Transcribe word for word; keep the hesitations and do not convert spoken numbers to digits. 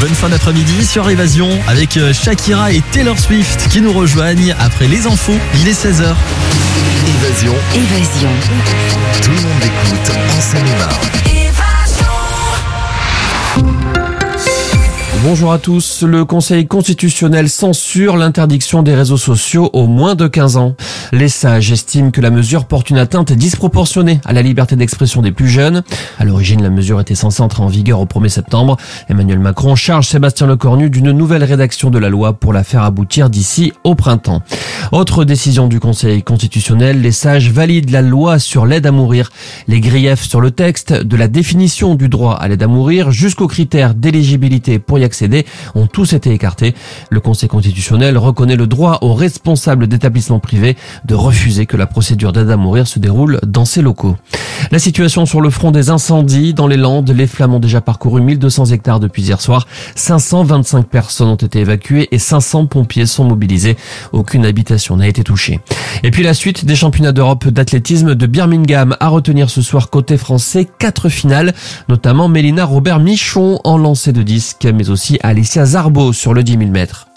bonne fin d'après-midi sur Évasion avec Shakira et Taylor Swift qui nous rejoignent après les infos. Il est seize heures. Évasion. Évasion. Tout le monde écoute en Seine-et-Marne. Bonjour à tous. Le Conseil constitutionnel censure l'interdiction des réseaux sociaux aux moins de quinze ans. Les sages estiment que la mesure porte une atteinte disproportionnée à la liberté d'expression des plus jeunes. À l'origine, la mesure était censée entrer en vigueur au premier septembre. Emmanuel Macron charge Sébastien Lecornu d'une nouvelle rédaction de la loi pour la faire aboutir d'ici au printemps. Autre décision du Conseil constitutionnel, les sages valident la loi sur l'aide à mourir. Les griefs sur le texte, de la définition du droit à l'aide à mourir jusqu'aux critères d'éligibilité pour y accéder, ont tous été écartés. Le Conseil constitutionnel reconnaît le droit aux responsables d'établissements privés de refuser que la procédure d'aide à mourir se déroule dans ces locaux. La situation sur le front des incendies dans les Landes, les flammes ont déjà parcouru mille deux cents hectares depuis hier soir. cinq cent vingt-cinq personnes ont été évacuées et cinq cents pompiers sont mobilisés. Aucune habitation n'a été touchée. Et puis la suite des championnats d'Europe d'athlétisme de Birmingham à retenir ce soir côté français. Quatre finales, notamment Mélina Robert-Michon en lancer de disque, mais aussi Alicia Zarbo sur le dix mille mètres.